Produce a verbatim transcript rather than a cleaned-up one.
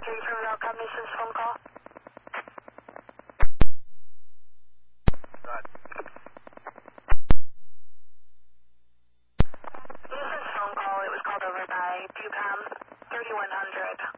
Security from Railcom, this is phone call. Right. This is phone call. It was called over by P U C A M thirty-one hundred.